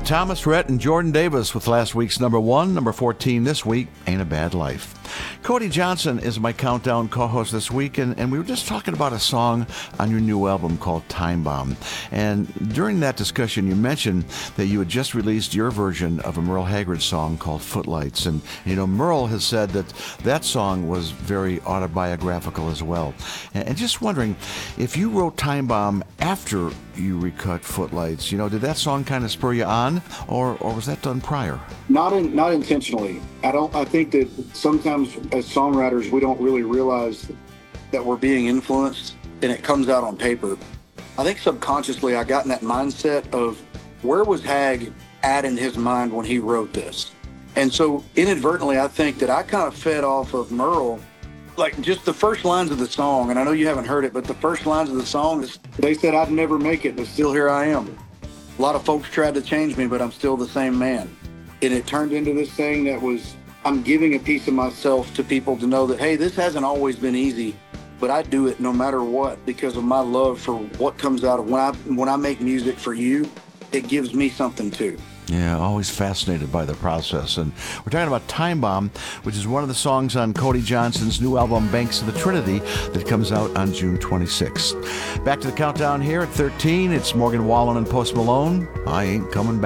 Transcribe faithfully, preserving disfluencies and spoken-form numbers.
Thomas Rhett and Jordan Davis with last week's number one. Number fourteen this week, Ain't a Bad Life. Cody Johnson is my Countdown co-host this week, and, and we were just talking about a song on your new album called Time Bomb. And during that discussion, you mentioned that you had just released your version of a Merle Haggard song called Footlights. And, you know, Merle has said that that song was very autobiographical as well. And, and just wondering, if you wrote Time Bomb after you recut Footlights, you know, did that song kind of spur you on, or, or was that done prior? Not in, not intentionally. I don't. I think that sometimes as songwriters we don't really realize that we're being influenced, and it comes out on paper. I think subconsciously I got in that mindset of where was Hag at in his mind when he wrote this, and so inadvertently I think that I kind of fed off of Merle. Like just the first lines of the song, and I know you haven't heard it, but the first lines of the song is, they said I'd never make it, but still here I am. A lot of folks tried to change me, but I'm still the same man. And it turned into this thing that was, I'm giving a piece of myself to people to know that, hey, this hasn't always been easy, but I do it no matter what because of my love for what comes out of when I when I make music for you. It gives me something too. Yeah, always fascinated by the process. And we're talking about Time Bomb, which is one of the songs on Cody Johnson's new album, Banks of the Trinity, that comes out on June twenty-sixth. Back to the countdown here at thirteen. It's Morgan Wallen and Post Malone. I Ain't Coming Back.